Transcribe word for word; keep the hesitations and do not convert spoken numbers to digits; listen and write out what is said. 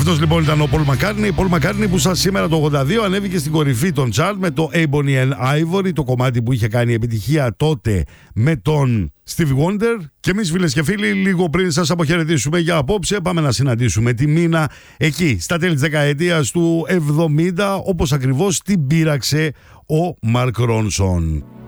Αυτός λοιπόν ήταν ο Paul McCartney. Paul McCartney που σαν σήμερα το ογδόντα δύο ανέβηκε στην κορυφή των chart με το Ebony and Ivory, το κομμάτι που είχε κάνει επιτυχία τότε με τον Stevie Wonder. Και εμείς, φίλες και φίλοι, λίγο πριν σας αποχαιρετήσουμε για απόψε, πάμε να συναντήσουμε τη Μίνα εκεί στα τέλη της δεκαετίας του εβδομήντα, όπως ακριβώς την πείραξε ο Mark Ronson.